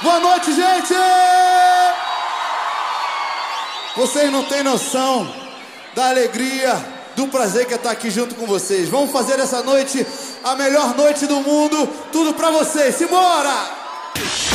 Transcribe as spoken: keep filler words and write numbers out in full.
Boa noite, gente! Vocês não têm noção da alegria, do prazer que é estar aqui junto com vocês. Vamos fazer essa noite a melhor noite do mundo. Tudo pra vocês. Simbora!